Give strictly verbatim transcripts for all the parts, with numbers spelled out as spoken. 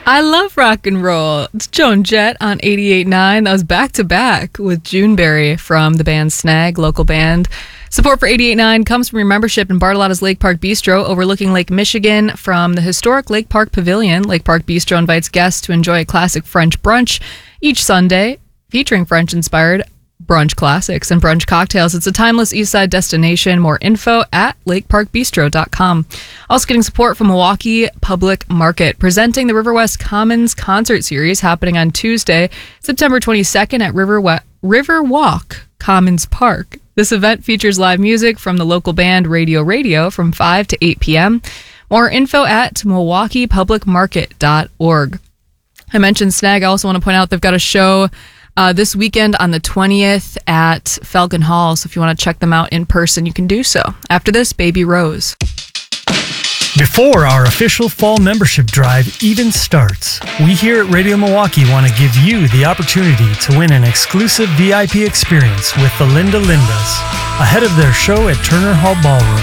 I love rock and roll. It's Joan Jett on eighty-eight point nine. That was back to back with Juneberry from the band Snag, local band. Support for eighty-eight point nine comes from your membership in Bartolotta's Lake Park Bistro overlooking Lake Michigan from the historic Lake Park Pavilion. Lake Park Bistro invites guests to enjoy a classic French brunch each Sunday featuring French-inspired brunch classics and brunch cocktails. It's a timeless East Side destination. More info at lake park bistro dot com. Also getting support from Milwaukee Public Market, presenting the River West Commons Concert Series happening on Tuesday, September twenty-second at River, we- River Walk Commons Park. This event features live music from the local band Radio Radio from five to eight p.m. More info at milwaukee public market dot org. I mentioned Snag. I also want to point out they've got a show Uh, this weekend on the twentieth at Falcon Hall. So if you want to check them out in person, you can do so. After this, Baby Rose. Before our official fall membership drive even starts, we here at Radio Milwaukee want to give you the opportunity to win an exclusive V I P experience with the Linda Lindas ahead of their show at Turner Hall Ballroom.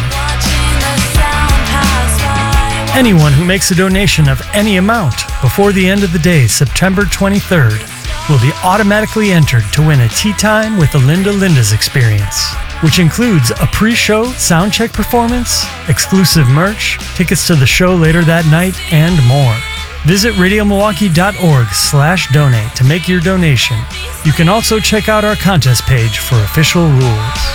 Anyone who makes a donation of any amount before the end of the day, September twenty-third, will be automatically entered to win a tea time with the Linda Lindas experience, which includes a pre-show sound check performance, exclusive merch, tickets to the show later that night, and more. Visit radiomilwaukee.org slash donate to make your donation. You can also check out our contest page for official rules.